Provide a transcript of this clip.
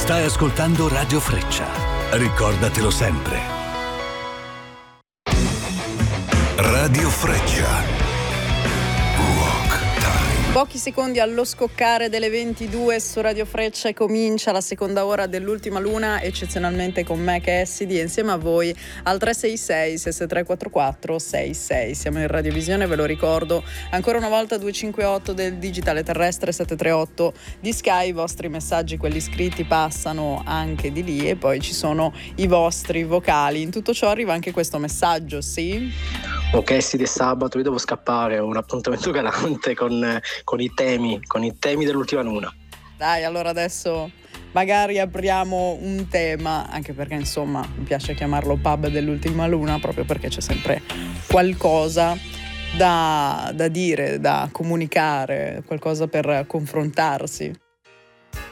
Stai ascoltando Radio Freccia. Ricordatelo sempre. Radio Freccia. Pochi secondi allo scoccare delle 22 su Radio Freccia e comincia la seconda ora dell'Ultima Luna, eccezionalmente con me Cassidy e insieme a voi al 366 6344 66. Siamo in radiovisione, ve lo ricordo ancora una volta, 258 del digitale terrestre, 738 di Sky. I vostri messaggi, quelli scritti, passano anche di lì e poi ci sono i vostri vocali. In tutto ciò arriva anche questo messaggio, sì? Ok, sì, di sabato io devo scappare, ho un appuntamento galante con i temi dell'Ultima Luna. Dai, allora adesso magari apriamo un tema, anche perché insomma mi piace chiamarlo pub dell'Ultima Luna proprio perché c'è sempre qualcosa da dire, da comunicare, qualcosa per confrontarsi.